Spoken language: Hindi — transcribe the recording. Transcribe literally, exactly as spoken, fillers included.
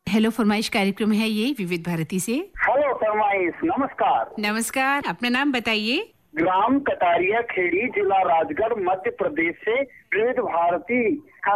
हेलो फरमाइश कार्यक्रम है ये विविध भारती से। हेलो फरमाइश, नमस्कार। नमस्कार, अपना नाम बताइए। ग्राम कटारिया खेड़ी, जिला राजगढ़, मध्य प्रदेश से विविध भारती